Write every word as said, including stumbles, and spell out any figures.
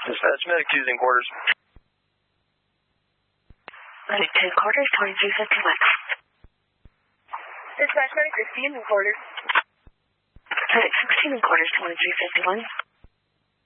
Dispatch, medic Tuesday quarters. Medic two quarters, twenty-three fifty-one. Dispatch, medic sixteen and quarters. Medic sixteen and quarters, twenty-three fifty-one.